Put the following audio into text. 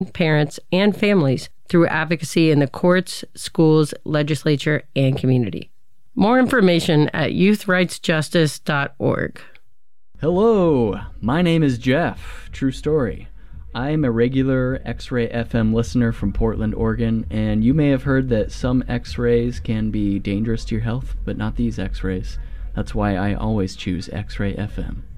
parents, and families through advocacy in the courts, schools, legislature, and community. More information at youthrightsjustice.org. Hello, my name is Jeff. True story. I'm a regular X-Ray FM listener from Portland, Oregon, and you may have heard that some X-rays can be dangerous to your health, but not these X-rays. That's why I always choose X-Ray FM.